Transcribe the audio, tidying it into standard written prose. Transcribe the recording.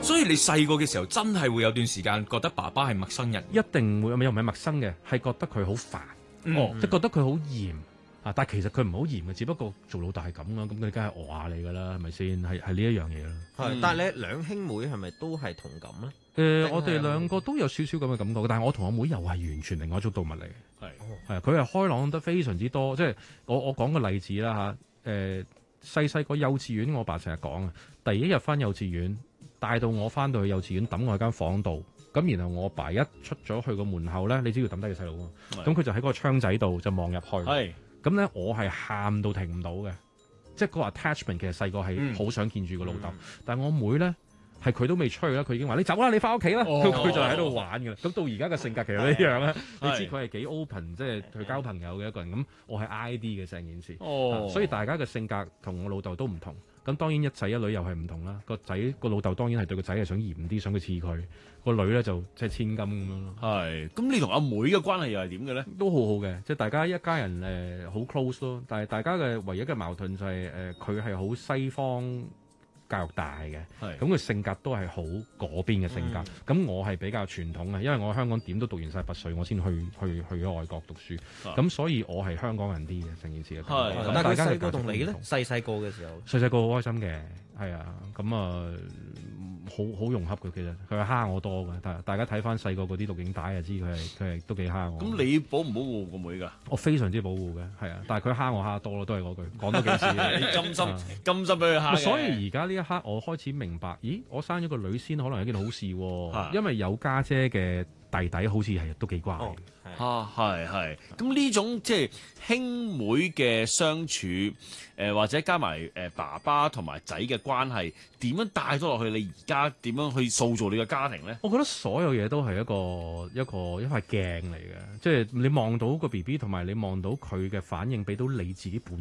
所以你細個嘅時候真係會有段時間覺得爸爸係陌生人。 一定會又唔係陌生嘅，係覺得佢好煩，即係覺得佢好嚴啊！但係其實佢唔係好嚴嘅，只不過做老豆係咁啦，咁你梗係餓下你㗎啦，係咪先？係呢一樣嘢啦。 但係你兩兄妹係咪都係同感咧？ 我哋兩個都有少少咁嘅感覺，但係我同我妹又係完全另外一種動物嚟嘅。係佢係開朗得非常之多，即係我講個例子啦嚇。細個幼稚園，我爸成日講啊，第一日翻幼稚園，帶到我翻到去幼稚園，抌我喺間房度，咁然後我爸一出咗去個門口咧，你知要抌低個細路啊，咁佢就喺嗰個窗仔度就望入去，咁咧我係喊到停唔到嘅，即係個 attachment 其實細個係好想見住個老豆，但係我妹咧。係佢都未出去啦，佢已經話你走啦，你翻屋企啦。佢就喺度玩㗎啦。咁到而家嘅性格其實呢樣咧，你知佢係幾 open，即係佢交朋友嘅一個人。咁我係 ID 嘅成件事，所以大家嘅性格同我老豆都唔同。咁當然一仔一女又係唔同啦。個老豆當然係對個仔係想嚴啲，想佢似佢。個女咧就即係千金咁樣咯。 係。咁你同阿妹嘅關係又係點嘅咧？ 都好好嘅，即係大家一家人好 close 咯。但係大家嘅唯一嘅矛盾就係佢係好西方教育大嘅，咁佢性格都係好嗰邊嘅性格。咁我係比較傳統嘅，因為我喺香港點都讀完晒拔萃，我先去咗外國讀書。咁所以我係香港人啲嘅成件事嘅。 但係佢細個同你咧，細個嘅時候， 細個好開心嘅，係啊，咁啊好融洽嘅。其實佢係蝦我多嘅，但係大家睇翻細個嗰啲錄影帶就知佢係都幾蝦我。 咁你保唔保護個妹㗎？ 我非常之保護嘅，係啊，但係佢蝦我蝦得多咯，都係嗰句講多幾次。 你甘心俾佢蝦嘅。 所以而家呢一刻，我開始明白，咦，我生咗個女先可能係一件好事喎，因為有家姐嘅弟弟好似係都幾乖。 係。咁呢種即係兄妹嘅相處，或者加埋爸爸同埋仔嘅關係，點樣帶咗落去？你而家點樣去塑造你嘅家庭咧？ 我覺得所有嘢都係一塊鏡嚟嘅，即係你望到個 BB 同埋你望到佢嘅反應，俾到你自己本